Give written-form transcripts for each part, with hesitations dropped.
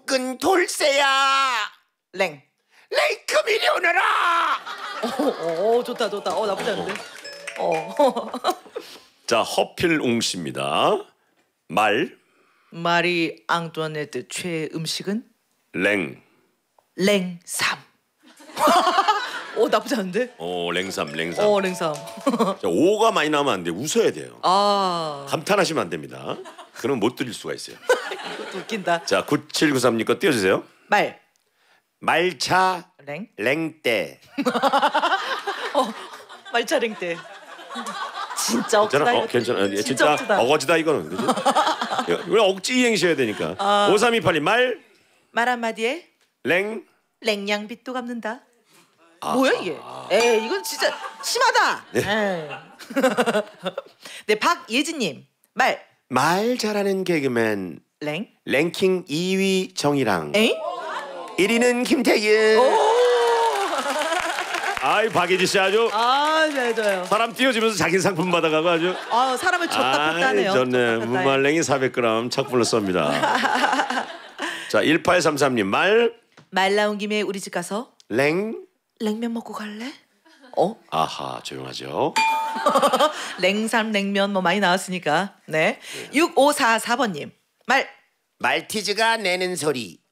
끈끈 돌쇠야. 랭. 레이크미리 오너라. 좋다. 나쁘지 않은데. 자, 허필웅 씨입니다. 마리 앙뚜아네트 최애 음식은 랭. 랭삼. 나쁘지 않은데? 랭삼. 랭삼. 자, 오가 많이 나오면 안 돼. 웃어야 돼요. 감탄하시면 안 됩니다. 그럼 못 드릴 수가 있어요. 이것도 웃긴다. 자, 9793님 거 띄워주세요. 말차 랭떼. 말차 랭떼. 진짜 억지다. 괜찮아. 진짜 어거지다 이거는. 왜 억지 이행시해야 되니까. 5328님 말 한마디에 랭. 랭냥빛도 갚는다. 뭐야 이게? 에이, 이건 진짜 심하다. 네, 박예진님 말 잘하는 개그맨 랭킹 2위 정이랑 1위는 김태균. 아이, 박예지 씨 아주 좋아요. 사람 띄워주면서 자기 상품 받아가고 아주 사람을 줬다 폈다 하네요. 좋네. 무말랭이 400g 착불로 쏩니다. 자, 1833님 말 나온 김에 우리 집 가서 냉면 먹고 갈래? 아하, 조용하죠. 랭삼 냉면 뭐 많이 나왔으니까. 네. 6544번님 말티즈가 내는 소리.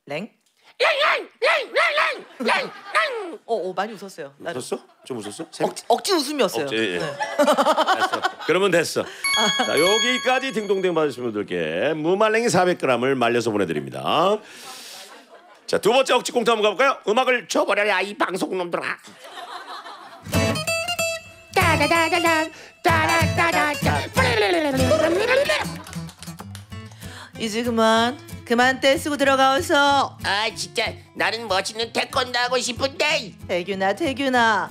많이 웃었어요. 웃었어? 좀 웃었어? 억지 웃음이었어요. 됐어. 그러면 됐어. 자, 여기까지 딩동댕 받으신 분들께 무말랭이 400g을 말려서 보내드립니다. 자, 두 번째 억지 꽁트 한번 가볼까요? 음악을 줘버려야 이 방송놈들아. 이제 그만 떼쓰고 들어가서. 진짜 나는 멋있는 태권도 하고 싶은데. 태균아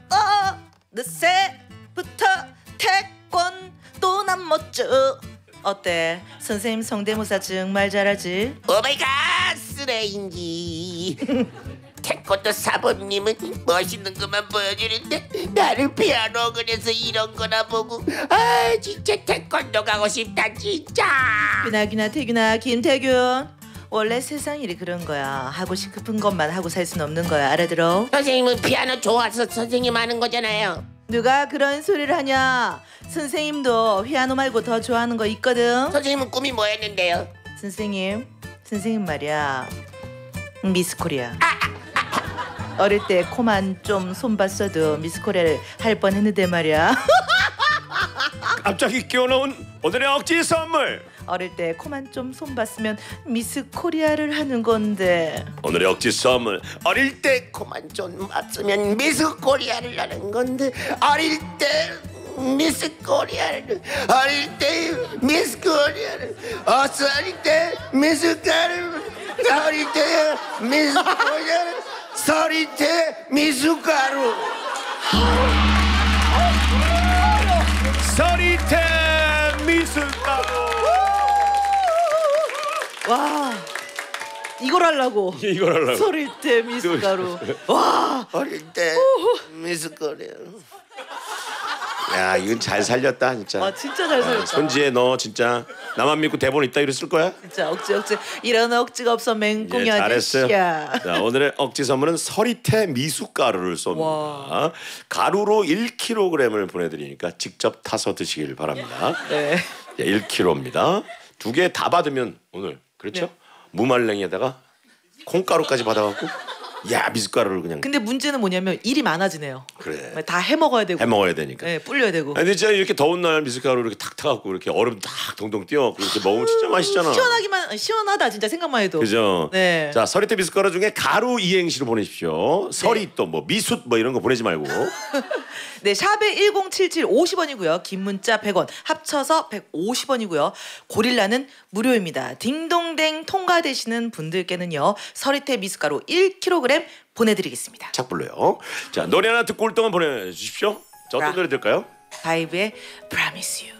늦새부터 태권도 난 멋져. 어때? 선생님 성대모사 정말 잘하지? 오마이갓 쓰레인지. 태권도 사범님은 멋있는 것만 보여주는데 나를 피아노 학원에서 이런 거나 보고 진짜 태권도 가고 싶다 진짜. 태균아 김태균, 원래 세상 일이 그런 거야. 하고 싶은 것만 하고 살 수는 없는 거야. 알아들어? 선생님은 피아노 좋아서 선생님 하는 거잖아요. 누가 그런 소리를 하냐? 선생님도 피아노 말고 더 좋아하는 거 있거든. 선생님은 꿈이 뭐였는데요? 선생님 말이야, 미스 코리아. 어릴 때 코만 좀 손봤어도 미스 코리아를 할 뻔했는데 말이야. 갑자기 끼워놓은 오늘의 억지 선물. 어릴 때 코만 좀 손봤으면 미스 코리아를 하는 건데. 오늘의 억지 선물. 어릴 때 코만 좀 맞으면 미스 코리아를 하는 건데 어릴 때 미스 코리아를 어릴 때 미스 코리아를 어릴 때 미스 코리아를 어릴 때 미스 코리아를 서리태 미숫가루. 서리태 미숫가루. 와, 이걸 하려고. 서리태 미숫가루. 와, 어릴 때 미숫가루. 야, 이건 잘 살렸다 진짜. 진짜 잘 살렸다. 손지혜, 너 진짜 나만 믿고 대본 있다 이랬을 거야? 진짜 억지. 이런 억지가 없어 맹꽁이 잘했어요. 아저씨야. 자, 오늘의 억지 선물은 서리태 미숫가루를 쏩니다. 가루로 1kg을 보내드리니까 직접 타서 드시길 바랍니다. 네. 1kg입니다. 두 개 다 받으면 오늘 그렇죠? 무말랭이에다가 콩가루까지 받아갖고 미숫가루를 그냥. 근데 문제는 뭐냐면 일이 많아지네요. 그래. 다 해먹어야 되고. 해먹어야 되니까. 네, 불려야 되고. 근데 진짜 이렇게 더운 날 미숫가루 이렇게 탁 타갖고 이렇게 얼음 탁 동동 띄워갖고 이렇게 먹으면 진짜 맛있잖아. 시원하다 진짜 생각만 해도. 그죠? 네. 자, 서리태 미숫가루 중에 가루 이행시로 보내십시오. 서리 또 뭐 미숫 뭐 이런 거 보내지 말고. 네, 샵에 1077 50원이고요. 긴 문자 100원, 합쳐서 150원이고요. 고릴라는 무료입니다. 딩동댕 통과되시는 분들께는요, 서리태 미숫가루 1kg 보내드리겠습니다. 착불로요. 자, 노래 하나 듣고 올 동안 보내주십시오. 자, 어떤 노래 들을까요? 바이브의 Promise You.